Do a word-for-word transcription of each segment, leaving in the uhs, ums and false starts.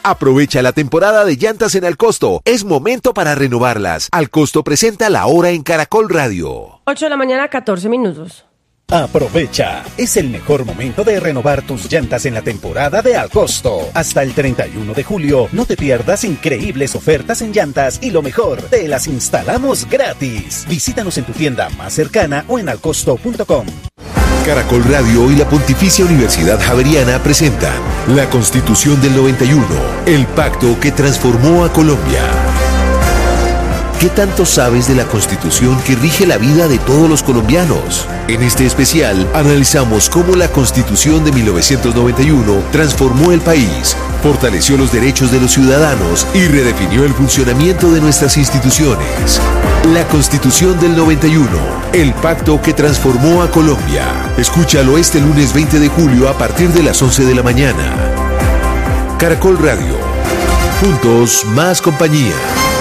Aprovecha la temporada de llantas en Alcosto. Es momento para renovarlas. Alcosto presenta La Hora en Caracol Radio. ocho de la mañana, catorce minutos. Aprovecha, es el mejor momento de renovar tus llantas en la temporada de Alcosto. Hasta el treinta y uno de julio, no te pierdas increíbles ofertas en llantas y lo mejor, te las instalamos gratis. Visítanos en tu tienda más cercana o en alcosto punto com. Caracol Radio y la Pontificia Universidad Javeriana presentan la Constitución del noventa y uno, el pacto que transformó a Colombia. ¿Qué tanto sabes de la Constitución que rige la vida de todos los colombianos? En este especial analizamos cómo la Constitución de mil novecientos noventa y uno transformó el país, fortaleció los derechos de los ciudadanos y redefinió el funcionamiento de nuestras instituciones. La Constitución del noventa y uno, el pacto que transformó a Colombia. Escúchalo este lunes veinte de julio a partir de las once de la mañana. Caracol Radio. Juntos, más compañía.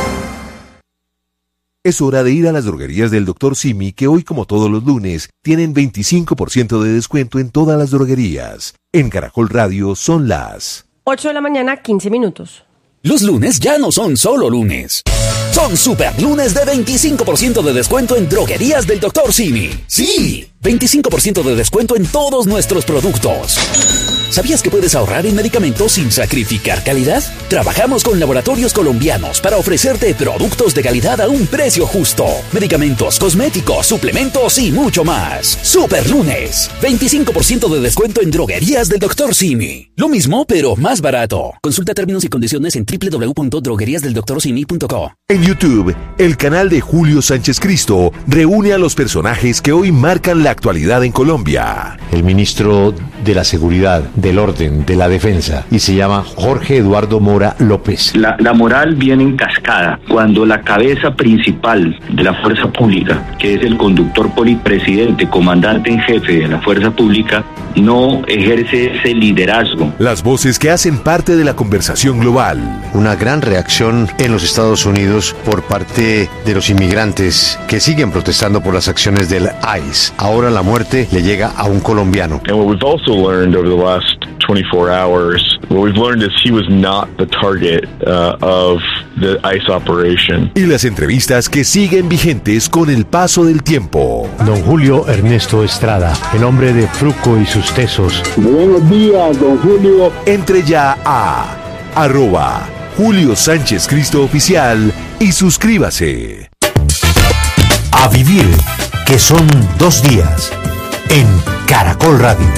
Es hora de ir a las droguerías del doctor Simi, que hoy, como todos los lunes, tienen veinticinco por ciento de descuento en todas las droguerías. En Caracol Radio son las ocho de la mañana, quince minutos. Los lunes ya no son solo lunes. Son super lunes de veinticinco por ciento de descuento en droguerías del doctor Simi. ¡Sí! veinticinco por ciento de descuento en todos nuestros productos. ¿Sabías que puedes ahorrar en medicamentos sin sacrificar calidad? Trabajamos con laboratorios colombianos para ofrecerte productos de calidad a un precio justo. Medicamentos, cosméticos, suplementos y mucho más. Super lunes. veinticinco por ciento de descuento en droguerías del doctor Simi. Lo mismo, pero más barato. Consulta términos y condiciones en doble u doble u doble u punto droguerías del doctor simi punto co. En YouTube, el canal de Julio Sánchez Cristo reúne a los personajes que hoy marcan la actualidad en Colombia. El ministro de la Seguridad, del Orden, de la Defensa, y se llama Jorge Eduardo Mora López. La, la moral viene en cascada cuando la cabeza principal de la fuerza pública, que es el conductor polipresidente, comandante en jefe de la fuerza pública, no ejerce ese liderazgo. Las voces que hacen parte de la conversación global. Una gran reacción en los Estados Unidos por parte de los inmigrantes que siguen protestando por las acciones del I C E. Ahora la muerte le llega a un colombiano. And what we've also learned over the last twenty-four hours, what we've learned is he was not the target uh, of the I C E operation. Y las entrevistas que siguen vigentes con el paso del tiempo. Don Julio Ernesto Estrada, el hombre de Fruco y sus tesos. Buenos días, don Julio. Entre ya a arroba Julio Sánchez Cristo Oficial y suscríbase. A vivir, que son dos días, en Caracol Radio.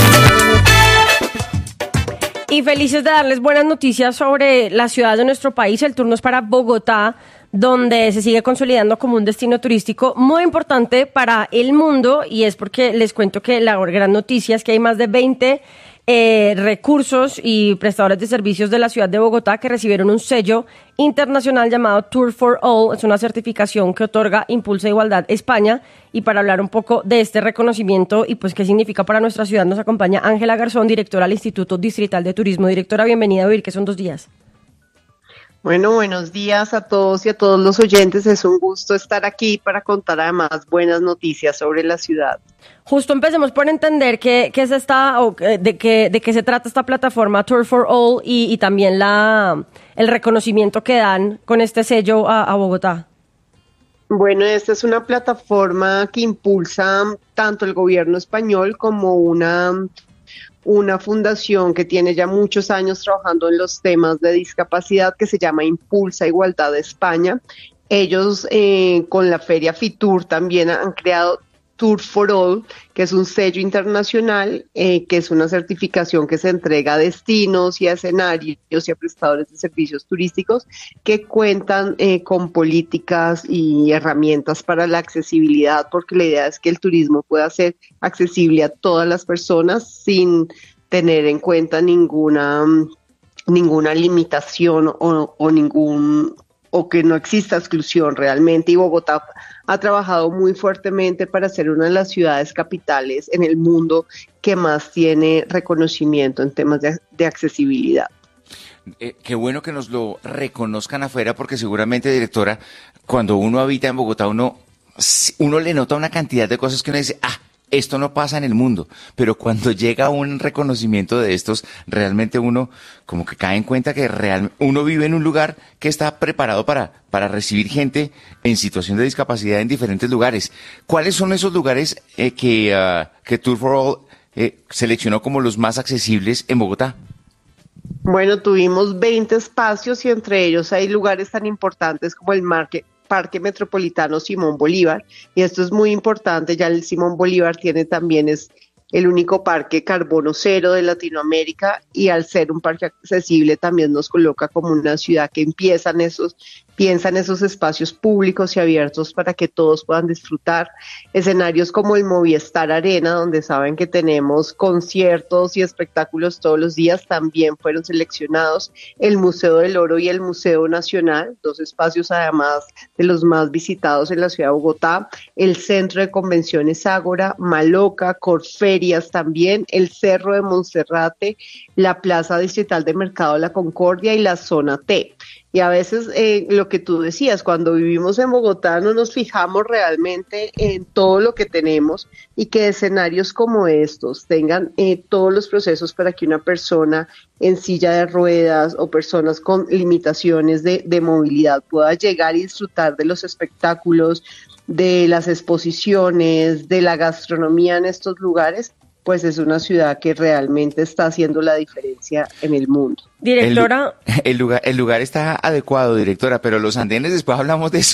Y felices de darles buenas noticias sobre la ciudad de nuestro país. El turno es para Bogotá, donde se sigue consolidando como un destino turístico muy importante para el mundo, y es porque les cuento que la gran noticia es que hay más de veinte eh, recursos y prestadores de servicios de la ciudad de Bogotá que recibieron un sello internacional llamado Tour for All. Es una certificación que otorga Impulsa Igualdad España, y para hablar un poco de este reconocimiento y pues qué significa para nuestra ciudad nos acompaña Ángela Garzón, directora del Instituto Distrital de Turismo. Directora, bienvenida a Vivir, que son dos días. Bueno, buenos días a todos y a todos los oyentes. Es un gusto estar aquí para contar además buenas noticias sobre la ciudad. Justo empecemos por entender qué, qué es esta, o de qué, de qué se trata esta plataforma Tour for All y, y también la, el reconocimiento que dan con este sello a, a Bogotá. Bueno, esta es una plataforma que impulsa tanto el gobierno español como una... una fundación que tiene ya muchos años trabajando en los temas de discapacidad, que se llama Impulsa Igualdad de España. Ellos eh, con la feria Fitur también han creado Tour for All, que es un sello internacional, eh, que es una certificación que se entrega a destinos y a escenarios y a prestadores de servicios turísticos que cuentan eh, con políticas y herramientas para la accesibilidad, porque la idea es que el turismo pueda ser accesible a todas las personas sin tener en cuenta ninguna, ninguna limitación o, o ningún... o que no exista exclusión realmente, y Bogotá ha trabajado muy fuertemente para ser una de las ciudades capitales en el mundo que más tiene reconocimiento en temas de, de accesibilidad. Eh, qué bueno que nos lo reconozcan afuera, porque seguramente, directora, cuando uno habita en Bogotá, uno, uno le nota una cantidad de cosas que uno dice, ah, esto no pasa en el mundo, pero cuando llega un reconocimiento de estos, realmente uno como que cae en cuenta que real, uno vive en un lugar que está preparado para, para recibir gente en situación de discapacidad en diferentes lugares. ¿Cuáles son esos lugares eh, que, uh, que Tour for All eh, seleccionó como los más accesibles en Bogotá? Bueno, tuvimos veinte espacios y entre ellos hay lugares tan importantes como el Marque, Parque Metropolitano Simón Bolívar, y esto es muy importante, ya el Simón Bolívar tiene también, es el único parque carbono cero de Latinoamérica, y al ser un parque accesible también nos coloca como una ciudad que empiezan esos, piensa en esos espacios públicos y abiertos para que todos puedan disfrutar. Escenarios como el Movistar Arena, donde saben que tenemos conciertos y espectáculos todos los días, también fueron seleccionados. El Museo del Oro y el Museo Nacional, dos espacios además de los más visitados en la ciudad de Bogotá. El Centro de Convenciones Ágora, Maloca, Corferias también, el Cerro de Monserrate, la Plaza Distrital de Mercado de la Concordia y la Zona T. Y a veces eh, lo que tú decías, cuando vivimos en Bogotá no nos fijamos realmente en todo lo que tenemos, y que escenarios como estos tengan eh, todos los procesos para que una persona en silla de ruedas o personas con limitaciones de, de movilidad pueda llegar y disfrutar de los espectáculos, de las exposiciones, de la gastronomía en estos lugares. Pues es una ciudad que realmente está haciendo la diferencia en el mundo. Directora. El, el, lugar, el lugar está adecuado, directora, pero los andenes, después hablamos de eso.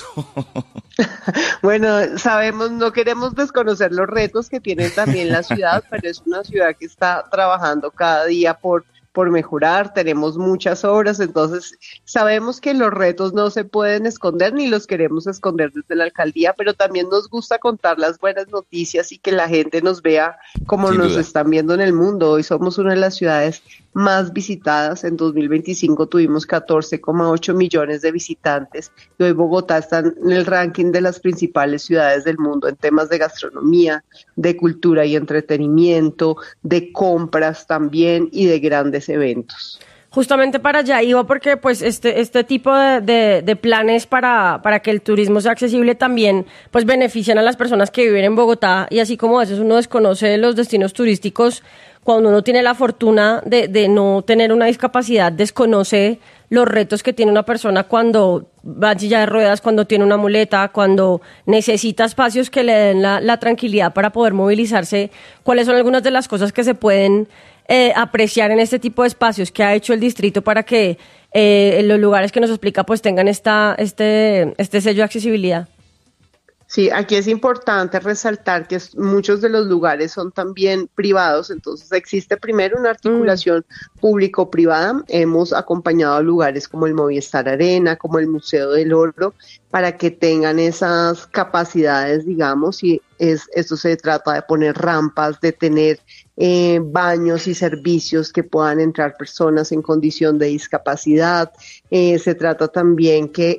Bueno, sabemos, no queremos desconocer los retos que tiene también la ciudad, pero es una ciudad que está trabajando cada día por por mejorar, tenemos muchas obras, entonces sabemos que los retos no se pueden esconder ni los queremos esconder desde la alcaldía, pero también nos gusta contar las buenas noticias y que la gente nos vea como Sin nos duda. están viendo en el mundo. Hoy somos una de las ciudades más visitadas, en dos mil veinticinco tuvimos catorce coma ocho millones de visitantes y hoy Bogotá está en el ranking de las principales ciudades del mundo en temas de gastronomía, de cultura y entretenimiento, de compras también y de grandes eventos. Justamente para allá iba porque pues este este tipo de, de, de planes para, para que el turismo sea accesible también pues benefician a las personas que viven en Bogotá, y así como a veces uno desconoce los destinos turísticos, cuando uno tiene la fortuna de, de no tener una discapacidad, desconoce los retos que tiene una persona cuando va en silla de ruedas, cuando tiene una muleta, cuando necesita espacios que le den la, la tranquilidad para poder movilizarse. ¿Cuáles son algunas de las cosas que se pueden Eh, apreciar en este tipo de espacios que ha hecho el distrito para que eh, los lugares que nos explica pues tengan esta este este sello de accesibilidad? Sí, aquí es importante resaltar que muchos de los lugares son también privados, entonces existe primero una articulación mm. público-privada. Hemos acompañado a lugares como el Movistar Arena, como el Museo del Oro, para que tengan esas capacidades, digamos, y es, esto se trata de poner rampas, de tener eh, baños y servicios que puedan entrar personas en condición de discapacidad. Eh, se trata también que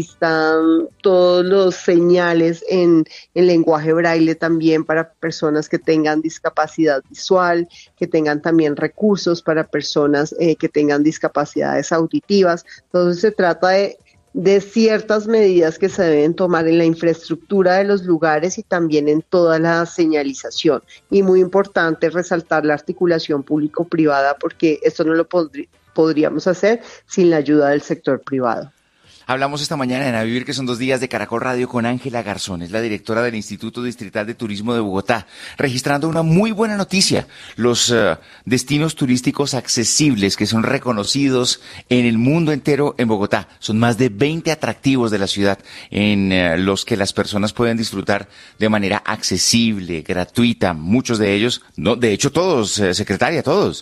existan todos los señales en, en lenguaje braille también para personas que tengan discapacidad visual, que tengan también recursos para personas eh, que tengan discapacidades auditivas. Entonces se trata de de ciertas medidas que se deben tomar en la infraestructura de los lugares y también en toda la señalización. Y muy importante resaltar la articulación público-privada, porque esto no lo podri- podríamos hacer sin la ayuda del sector privado. Hablamos esta mañana en A Vivir, que son dos días de Caracol Radio, con Ángela Garzón, es la directora del Instituto Distrital de Turismo de Bogotá, registrando una muy buena noticia: los uh, destinos turísticos accesibles que son reconocidos en el mundo entero en Bogotá. Son más de veinte atractivos de la ciudad en uh, los que las personas pueden disfrutar de manera accesible, gratuita. Muchos de ellos, no, de hecho todos, uh, secretaria, todos.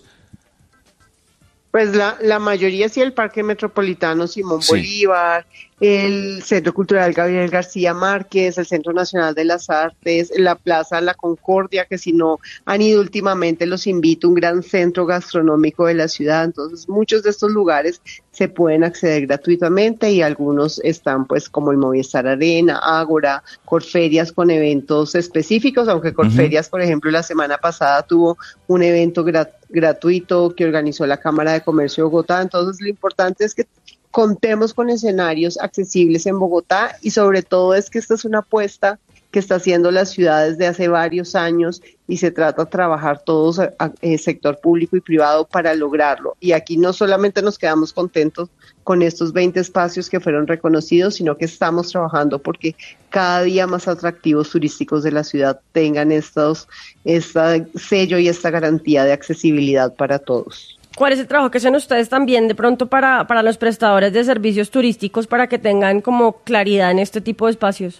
Pues la, la mayoría sí, el Parque Metropolitano Simón Sí. Bolívar, el Centro Cultural Gabriel García Márquez, el Centro Nacional de las Artes, la Plaza La Concordia, que si no han ido últimamente los invito, un gran centro gastronómico de la ciudad. Entonces muchos de estos lugares se pueden acceder gratuitamente y algunos están pues como el Movistar Arena, Ágora, Corferias con eventos específicos, aunque Corferias, uh-huh. por ejemplo, la semana pasada tuvo un evento grat- gratuito que organizó la Cámara de Comercio de Bogotá. Entonces lo importante es que contemos con escenarios accesibles en Bogotá y sobre todo es que esta es una apuesta que está haciendo la ciudad desde hace varios años y se trata de trabajar todos, eh, sector público y privado, para lograrlo. Y aquí no solamente nos quedamos contentos con estos veinte espacios que fueron reconocidos, sino que estamos trabajando porque cada día más atractivos turísticos de la ciudad tengan estos, este sello y esta garantía de accesibilidad para todos. ¿Cuál es el trabajo que hacen ustedes también de pronto para, para los prestadores de servicios turísticos para que tengan como claridad en este tipo de espacios?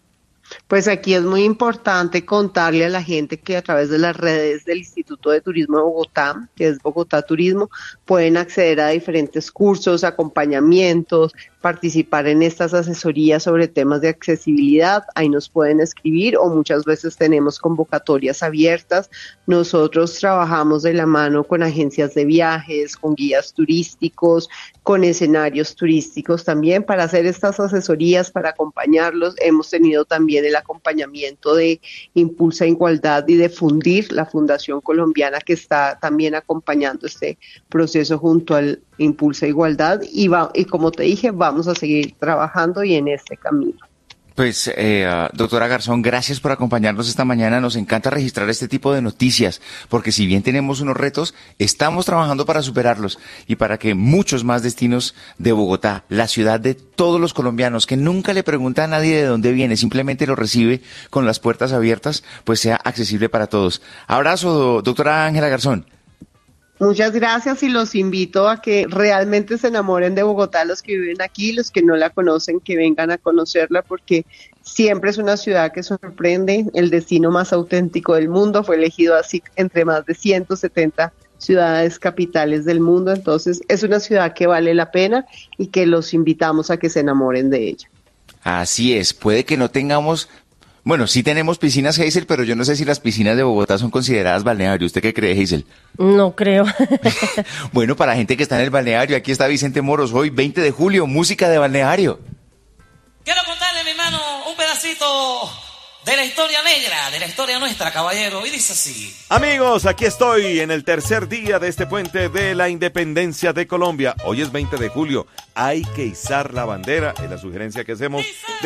Pues aquí es muy importante contarle a la gente que a través de las redes del Instituto de Turismo de Bogotá, que es Bogotá Turismo, pueden acceder a diferentes cursos, acompañamientos, participar en estas asesorías sobre temas de accesibilidad. Ahí nos pueden escribir o muchas veces tenemos convocatorias abiertas. Nosotros trabajamos de la mano con agencias de viajes, con guías turísticos, con escenarios turísticos también para hacer estas asesorías, para acompañarlos. Hemos tenido también el acompañamiento de Impulsa Igualdad y de Fundir, la Fundación Colombiana que está también acompañando este proceso junto al Impulsa Igualdad y, va, y como te dije, vamos a seguir trabajando y en este camino. Pues, eh, doctora Garzón, gracias por acompañarnos esta mañana. Nos encanta registrar este tipo de noticias, porque si bien tenemos unos retos, estamos trabajando para superarlos y para que muchos más destinos de Bogotá, la ciudad de todos los colombianos, que nunca le pregunta a nadie de dónde viene, simplemente lo recibe con las puertas abiertas, pues sea accesible para todos. Abrazo, doctora Ángela Garzón. Muchas gracias y los invito a que realmente se enamoren de Bogotá, los que viven aquí, los que no la conocen, que vengan a conocerla porque siempre es una ciudad que sorprende, el destino más auténtico del mundo, fue elegido así entre más de ciento setenta ciudades capitales del mundo, entonces es una ciudad que vale la pena y que los invitamos a que se enamoren de ella. Así es, puede que no tengamos... Bueno, sí tenemos piscinas, Hazel, pero yo no sé si las piscinas de Bogotá son consideradas balneario. ¿Usted qué cree, Hazel? No creo. Bueno, para la gente que está en el balneario, aquí está Vicente Moros. Hoy, veinte de julio, música de balneario. Quiero contarle, mi hermano, un pedacito de la historia negra, de la historia nuestra, caballero. Y dice así. Amigos, aquí estoy en el tercer día de este puente de la independencia de Colombia. Hoy es veinte de julio. Hay que izar la bandera, es la sugerencia que hacemos. De